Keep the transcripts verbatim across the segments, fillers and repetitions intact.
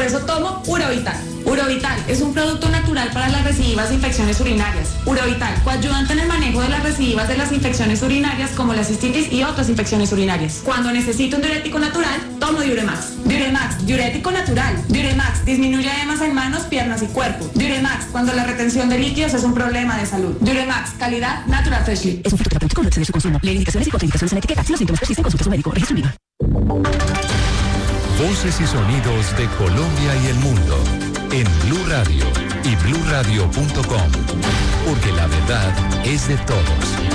eso tomo Urovital. Urovital es un producto natural para las recidivas de infecciones urinarias. Urovital, coayudante en el manejo de las recidivas de las infecciones urinarias como la cistitis y otras infecciones urinarias. Cuando necesito un diurético natural, tomo Diuremax. Diuremax, diurético natural. Diuremax, disminuye edemas en manos, piernas y cuerpo. Diuremax, cuando la retención de líquidos es un problema de salud. Diuremax, calidad Natural Freshly. Es un fruto terapéutico, no excede su consumo. Leer indicaciones y contraindicaciones en etiqueta. Si los síntomas persisten, consulte a su médico. Registro IVA. Voces y sonidos de Colombia y el mundo en Blue Radio y blue radio punto com, porque la verdad es de todos.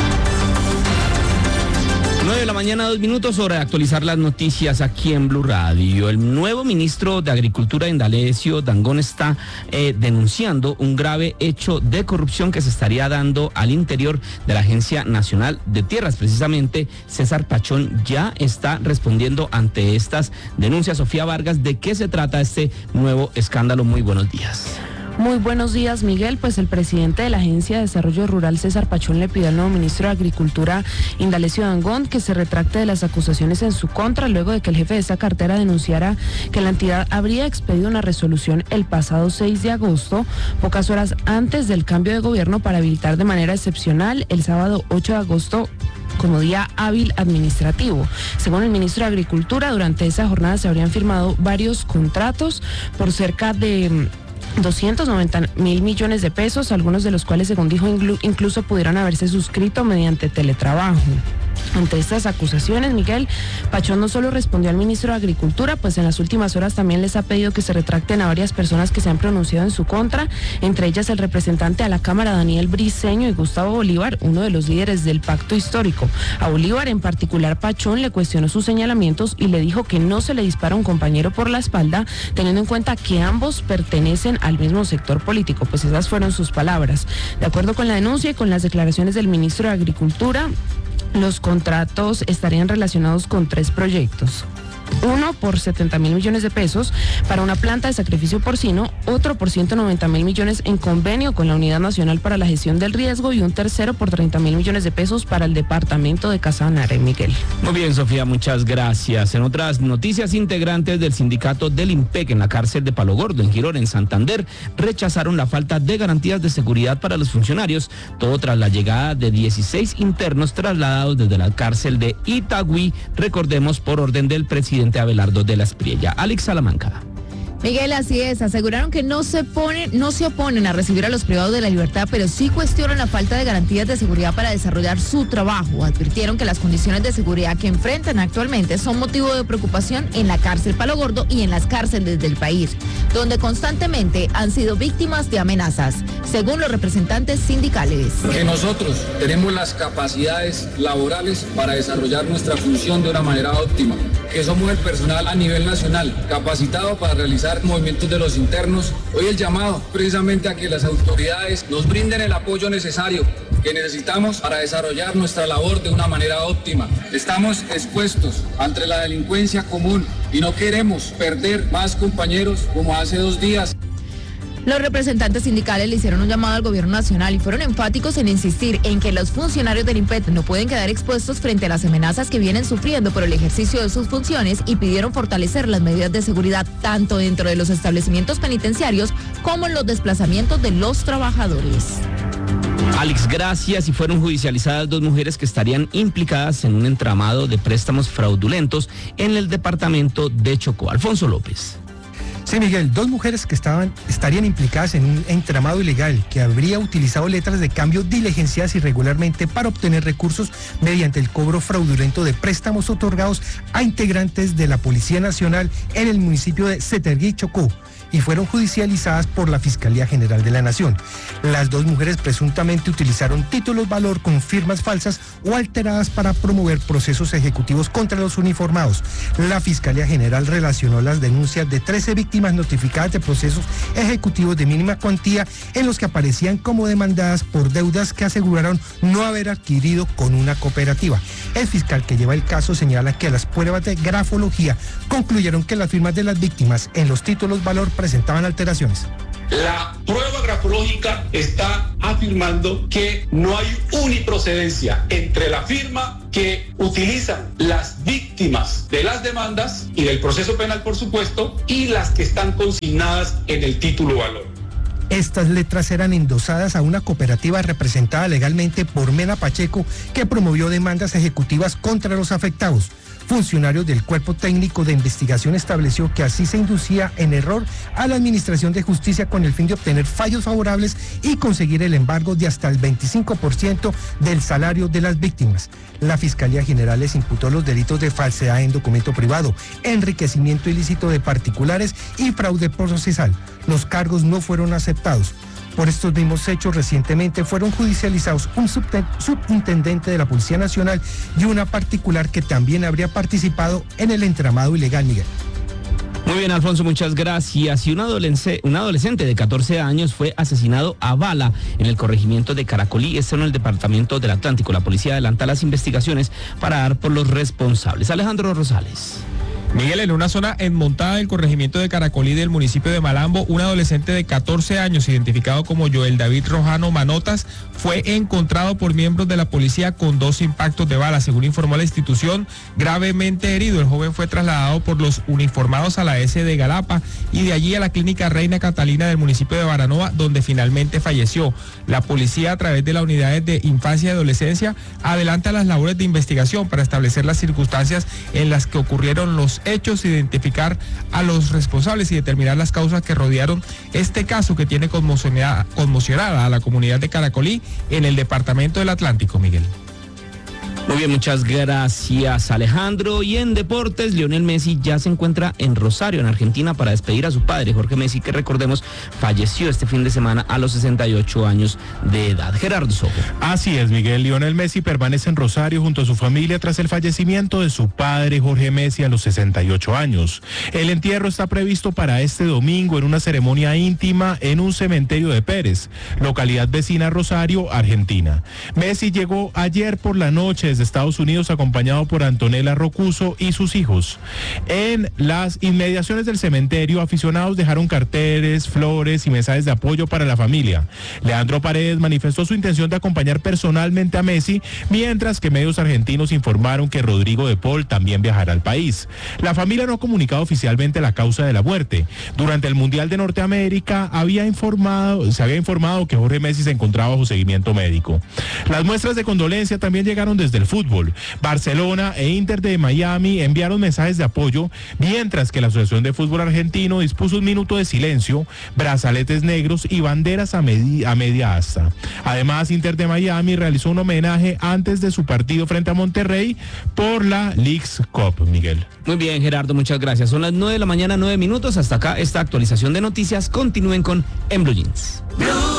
nueve de la mañana, dos minutos, hora de actualizar las noticias aquí en Blue Radio. El nuevo ministro de Agricultura, Indalecio Dangond, está eh, denunciando un grave hecho de corrupción que se estaría dando al interior de la Agencia Nacional de Tierras. Precisamente, César Pachón ya está respondiendo ante estas denuncias. Sofía Vargas, ¿de qué se trata este nuevo escándalo? Muy buenos días. Muy buenos días, Miguel. Pues el presidente de la Agencia de Desarrollo Rural, César Pachón, le pidió al nuevo ministro de Agricultura, Indalecio Dangond, que se retracte de las acusaciones en su contra, luego de que el jefe de esa cartera denunciara que la entidad habría expedido una resolución el pasado seis de agosto, pocas horas antes del cambio de gobierno, para habilitar de manera excepcional el sábado ocho de agosto como día hábil administrativo. Según el ministro de Agricultura, durante esa jornada se habrían firmado varios contratos por cerca de doscientos noventa mil millones de pesos, algunos de los cuales, según dijo, incluso pudieran haberse suscrito mediante teletrabajo. Ante estas acusaciones, Miguel, Pachón no solo respondió al ministro de Agricultura, pues en las últimas horas también les ha pedido que se retracten a varias personas que se han pronunciado en su contra, entre ellas el representante a la Cámara, Daniel Briceño, y Gustavo Bolívar, uno de los líderes del pacto histórico. A Bolívar en particular, Pachón le cuestionó sus señalamientos y le dijo que no se le dispara a un compañero por la espalda, teniendo en cuenta que ambos pertenecen al mismo sector político. Pues esas fueron sus palabras. De acuerdo con la denuncia y con las declaraciones del ministro de Agricultura, los contratos estarían relacionados con tres proyectos. Uno por setenta mil millones de pesos para una planta de sacrificio porcino, otro por ciento noventa mil millones en convenio con la Unidad Nacional para la Gestión del Riesgo y un tercero por treinta mil millones de pesos para el departamento de Casanare, Miguel. Muy bien, Sofía, muchas gracias. En otras noticias, integrantes del sindicato del IMPEC en la cárcel de Palo Gordo, en Girón, en Santander, rechazaron la falta de garantías de seguridad para los funcionarios, todo tras la llegada de dieciséis internos trasladados desde la cárcel de Itagüí, recordemos, por orden del presidente Abelardo de la Espriella. Alex Salamanca. Miguel, así es, aseguraron que no se ponen, no se oponen a recibir a los privados de la libertad, pero sí cuestionan la falta de garantías de seguridad para desarrollar su trabajo. Advirtieron que las condiciones de seguridad que enfrentan actualmente son motivo de preocupación en la cárcel Palo Gordo y en las cárceles del país, donde constantemente han sido víctimas de amenazas, según los representantes sindicales. Que nosotros tenemos las capacidades laborales para desarrollar nuestra función de una manera óptima, que somos el personal a nivel nacional capacitado para realizar movimientos de los internos. Hoy el llamado precisamente a que las autoridades nos brinden el apoyo necesario que necesitamos para desarrollar nuestra labor de una manera óptima. Estamos expuestos ante la delincuencia común y no queremos perder más compañeros como hace dos días. Los representantes sindicales le hicieron un llamado al gobierno nacional y fueron enfáticos en insistir en que los funcionarios del IMPEC no pueden quedar expuestos frente a las amenazas que vienen sufriendo por el ejercicio de sus funciones, y pidieron fortalecer las medidas de seguridad tanto dentro de los establecimientos penitenciarios como en los desplazamientos de los trabajadores. Alex, gracias. Y fueron judicializadas dos mujeres que estarían implicadas en un entramado de préstamos fraudulentos en el departamento de Chocó. Alfonso López. Sí, Miguel, dos mujeres que estaban, estarían implicadas en un entramado ilegal que habría utilizado letras de cambio diligenciadas irregularmente para obtener recursos mediante el cobro fraudulento de préstamos otorgados a integrantes de la Policía Nacional en el municipio de Ceterguí, Chocó, y fueron judicializadas por la Fiscalía General de la Nación. Las dos mujeres presuntamente utilizaron títulos valor con firmas falsas o alteradas para promover procesos ejecutivos contra los uniformados. La Fiscalía General relacionó las denuncias de trece víctimas notificadas de procesos ejecutivos de mínima cuantía en los que aparecían como demandadas por deudas que aseguraron no haber adquirido con una cooperativa. El fiscal que lleva el caso señala que las pruebas de grafología concluyeron que las firmas de las víctimas en los títulos valor presentaban alteraciones. La prueba grafológica está afirmando que no hay uniprocedencia entre la firma que utilizan las víctimas de las demandas y del proceso penal, por supuesto, y las que están consignadas en el título valor. Estas letras eran endosadas a una cooperativa representada legalmente por Mena Pacheco, que promovió demandas ejecutivas contra los afectados. Funcionarios del Cuerpo Técnico de Investigación estableció que así se inducía en error a la Administración de Justicia con el fin de obtener fallos favorables y conseguir el embargo de hasta el veinticinco por ciento del salario de las víctimas. La Fiscalía General les imputó los delitos de falsedad en documento privado, enriquecimiento ilícito de particulares y fraude procesal. Los cargos no fueron aceptados. Por estos mismos hechos, recientemente fueron judicializados un subintendente de la Policía Nacional y una particular que también habría participado en el entramado ilegal, Miguel. Muy bien, Alfonso, muchas gracias. Y un adolescente, un adolescente de catorce años fue asesinado a bala en el corregimiento de Caracolí, esto en el departamento del Atlántico. La policía adelanta las investigaciones para dar por los responsables. Alejandro Rosales. Miguel, en una zona enmontada del corregimiento de Caracolí del municipio de Malambo, un adolescente de catorce años, identificado como Joel David Rojano Manotas, fue encontrado por miembros de la policía con dos impactos de bala. Según informó la institución, gravemente herido. El joven fue trasladado por los uniformados a la S de Galapa y de allí a la clínica Reina Catalina del municipio de Baranoa, donde finalmente falleció. La policía, a través de las unidades de infancia y adolescencia, adelanta las labores de investigación para establecer las circunstancias en las que ocurrieron los hechos, identificar a los responsables y determinar las causas que rodearon este caso que tiene conmocionada, conmocionada a la comunidad de Caracolí en el departamento del Atlántico, Miguel. Muy bien, muchas gracias, Alejandro. Y en deportes, Lionel Messi ya se encuentra en Rosario, en Argentina, para despedir a su padre, Jorge Messi, que recordemos falleció este fin de semana a los sesenta y ocho años de edad. Gerardo Sojo. Así es, Miguel. Lionel Messi permanece en Rosario junto a su familia tras el fallecimiento de su padre, Jorge Messi, a los sesenta y ocho años. El entierro está previsto para este domingo en una ceremonia íntima en un cementerio de Pérez, localidad vecina a Rosario, Argentina. Messi llegó ayer por la noche desde Estados Unidos acompañado por Antonella Rocuso y sus hijos. En las inmediaciones del cementerio, aficionados dejaron carteles, flores y mensajes de apoyo para la familia. Leandro Paredes manifestó su intención de acompañar personalmente a Messi, mientras que medios argentinos informaron que Rodrigo de Paul también viajará al país. La familia no ha comunicado oficialmente la causa de la muerte. Durante el Mundial de Norteamérica había informado, se había informado que Jorge Messi se encontraba bajo seguimiento médico. Las muestras de condolencia también llegaron desde el fútbol. Barcelona e Inter de Miami enviaron mensajes de apoyo, mientras que la Asociación de Fútbol Argentino dispuso un minuto de silencio, brazaletes negros y banderas a, medi- a media asta. Además, Inter de Miami realizó un homenaje antes de su partido frente a Monterrey por la Leagues Cup, Miguel. Muy bien, Gerardo, muchas gracias. Son las nueve de la mañana, nueve minutos. Hasta acá esta actualización de noticias. Continúen con En Blue Jeans.